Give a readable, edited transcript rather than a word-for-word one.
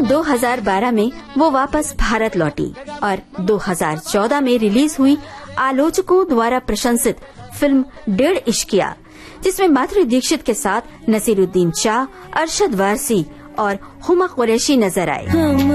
जून 2012 में वो वापस भारत लौटी और 2014 में रिलीज हुई आलोचकों द्वारा प्रशंसित फिल्म 1.5 इश्किया, जिसमें माधुरी दीक्षित के साथ नसीरुद्दीन शाह, अरशद वारसी और हुमा कुरैशी नजर आए।